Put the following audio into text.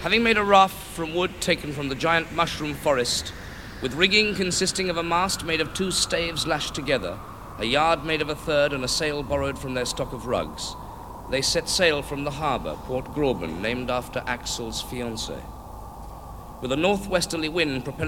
Having made a raft from wood taken from the giant mushroom forest, with rigging consisting of a mast made of 2 staves lashed together, a yard made of a third, and a sail borrowed from their stock of rugs, they set sail from the harbour, Port Gräuben, named after Axel's fiancée. With a northwesterly wind propelling